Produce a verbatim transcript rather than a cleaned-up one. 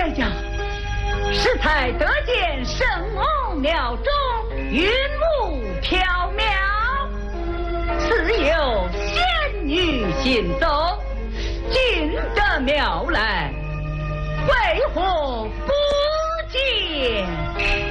哀家适才得见圣翁庙中云雾缥缈，似有仙女行走，进得庙来，为何不见？